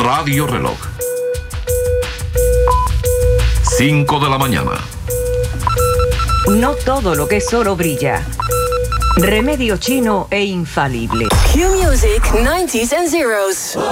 Radio Reloj. 5 de la mañana. No todo lo que es oro brilla. Remedio chino e infalible. Q Music 90s and Zeros.